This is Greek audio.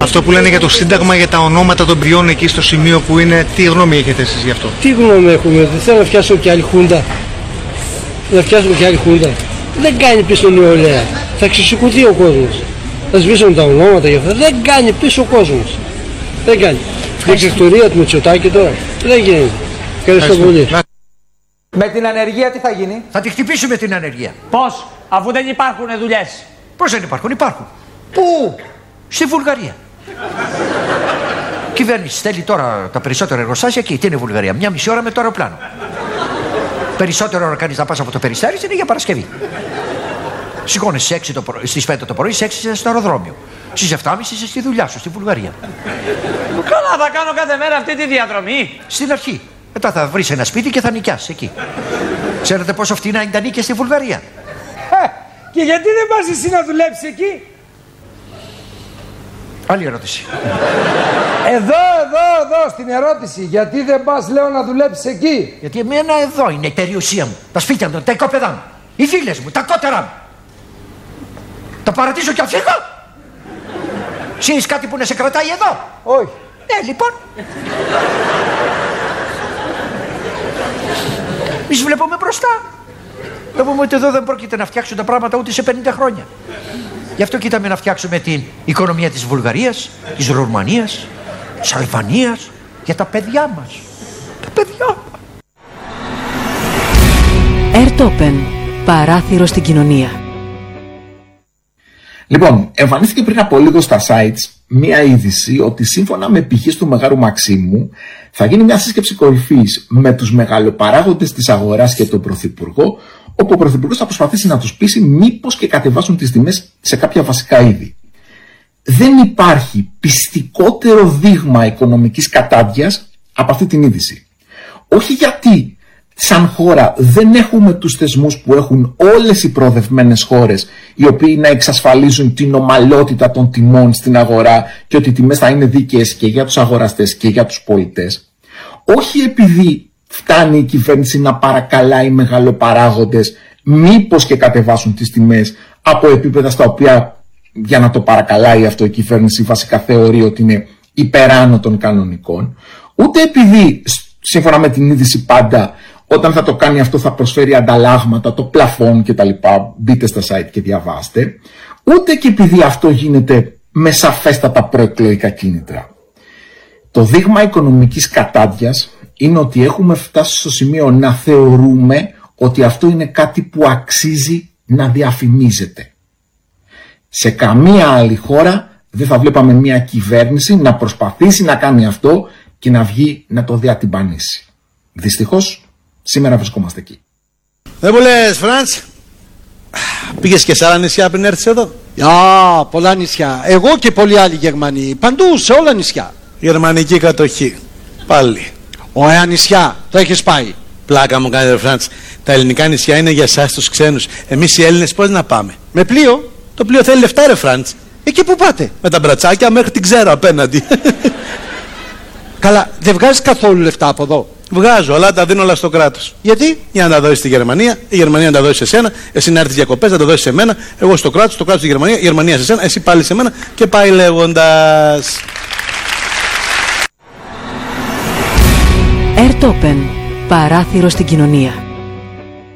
Αυτό που λένε για το Σύνταγμα, για τα ονόματα των πριών εκεί στο σημείο που είναι, τι γνώμη έχετε εσείς γι' αυτό? Τι γνώμη έχουμε, δεν θέλω να φτιάσω και άλλη χούντα. Να φτιάσουμε και άλλη χούντα. Δεν κάνει πίσω νεολαία. Θα ξεσηκωθεί ο κόσμος. Θα σβήσουν τα ονόματα γι' αυτό. Δεν κάνει πίσω ο κόσμος. Δεν κάνει. Δικτατορία του Μητσοτάκη τώρα. Δεν γίνεται. Ευχαριστώ πολύ. Με την ανεργία τι θα γίνει? Θα τη χτυπήσουμε την ανεργία. Πώς, αφού δεν υπάρχουν δουλειές? Πώς δεν υπάρχουν? Υπάρχουν. Πού? Στη Βουλγαρία. Κυβέρνηση στέλνει τώρα τα περισσότερα εργοστάσια εκεί. Τι είναι η Βουλγαρία? 1,5 ώρα με το αεροπλάνο. Περισσότερο ώρα κάνεις να πας από το Περιστέρι είναι για Παρασκευή. Σηκώνεσαι στις 5 το πρωί, στις 6 είσαι στο αεροδρόμιο. Στις 7.30 είσαι στη δουλειά σου, στη Βουλγαρία. Καλά, θα κάνω κάθε μέρα αυτή τη διαδρομή. Στην αρχή. Μετά θα βρεις ένα σπίτι και θα νοικιάσεις εκεί. Ξέρετε πόσο φτηνά είναι τα νίκια στη Βουλγαρία? Και γιατί δεν πας εσύ να δουλέψεις εκεί? Άλλη ερώτηση. Εδώ, στην ερώτηση. Γιατί δεν πας, λέω, να δουλέψεις εκεί? Γιατί εμένα εδώ είναι η περιουσία μου. Τα σπίτια μου, τα οικόπεδα μου. Οι φίλες μου, τα κότερα μου. Τα παρατήσω και αφήγω. Ξέρεις κάτι που να σε κρατάει εδώ? Όχι. Λοιπόν. Εμείς βλέπουμε μπροστά. Βλέπουμε ότι εδώ δεν πρόκειται να φτιάξουν τα πράγματα ούτε σε 50 χρόνια. Γι' αυτό κοίταμε να φτιάξουμε την οικονομία της Βουλγαρίας, της Ρουμανίας, της Αλβανίας, για τα παιδιά μας. Τα παιδιά μας. Ερτόπεν, παράθυρο στην κοινωνία. Λοιπόν, εμφανίστηκε πριν από λίγο στα sites μία είδηση ότι σύμφωνα με πηγές του Μεγάλου Μαξίμου θα γίνει μια σύσκεψη κορυφής με τους μεγαλοπαράγοντες της αγοράς και τον Πρωθυπουργό, όπου ο Πρωθυπουργός θα προσπαθήσει να τους πείσει μήπως και κατεβάσουν τις τιμές σε κάποια βασικά είδη. Δεν υπάρχει πιστικότερο δείγμα οικονομικής κατάδειας από αυτή την είδηση. Όχι γιατί σαν χώρα δεν έχουμε τους θεσμούς που έχουν όλες οι προοδευμένες χώρες, οι οποίοι να εξασφαλίζουν την ομαλότητα των τιμών στην αγορά και ότι οι τιμές θα είναι δίκαιες και για τους αγοραστές και για τους πολιτές. Όχι επειδή φτάνει η κυβέρνηση να παρακαλάει μεγαλοπαράγοντες μήπως και κατεβάσουν τις τιμές από επίπεδα στα οποία, για να το παρακαλάει αυτό, η κυβέρνηση βασικά θεωρεί ότι είναι υπεράνω των κανονικών, ούτε επειδή σύμφωνα με την είδηση πάντα όταν θα το κάνει αυτό θα προσφέρει ανταλλάγματα, το πλαφόν κτλ. Μπείτε στα site και διαβάστε. Ούτε και επειδή αυτό γίνεται με σαφέστατα προεκλογικά κίνητρα. Το δείγμα οικονομικής κατάδειας είναι ότι έχουμε φτάσει στο σημείο να θεωρούμε ότι αυτό είναι κάτι που αξίζει να διαφημίζεται. Σε καμία άλλη χώρα δεν θα βλέπαμε μια κυβέρνηση να προσπαθήσει να κάνει αυτό και να βγει να το διατυμπανίσει. Δυστυχώς, σήμερα βρισκόμαστε εκεί. Δεν μου λες, Φραντς, πήγες και σε άλλα νησιά πριν έρθεις εδώ? Πολλά νησιά. Εγώ και πολλοί άλλοι Γερμανοί. Παντού, σε όλα νησιά. Γερμανική κατοχή. Πάλι. Ωραία νησιά. Το έχεις πάει? Πλάκα μου κάνετε, Φραντς. Τα ελληνικά νησιά είναι για εσάς τους ξένους. Εμείς οι Έλληνες πώς να πάμε? Με πλοίο? Το πλοίο θέλει λεφτά, ρε Φραντς. Εκεί που πάτε? Με τα μπρατσάκια μέχρι την ξέρω απέναντι. Καλά, δεν βγάζεις καθόλου λεφτά από εδώ? Βγάζω, αλλά τα δίνω όλα στο κράτος. Γιατί? Για να τα δώσεις στη Γερμανία, η Γερμανία να τα δώσει σε σένα, εσύ να έρθεις διακοπές, να τα δώσεις σε μένα, εγώ στο κράτος, το κράτος στη Γερμανία, η Γερμανία σε σένα, εσύ πάλι σε μένα και πάει λέγοντας. Ερτόπεν, παράθυρο στην κοινωνία.